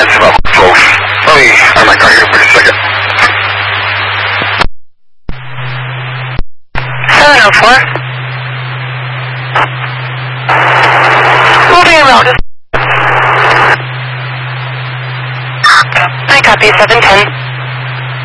advance about folks. Let me on my car here for a second. 704. Moving around. I copy 710.